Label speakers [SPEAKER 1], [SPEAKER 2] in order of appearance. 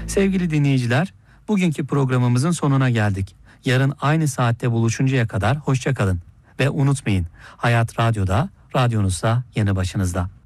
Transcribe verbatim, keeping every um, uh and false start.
[SPEAKER 1] Sevgili dinleyiciler, bugünkü programımızın sonuna geldik. Yarın aynı saatte buluşuncaya kadar hoşça kalın. Ve unutmayın, Hayat Radyo'da, radyonuzda yanı başınızda.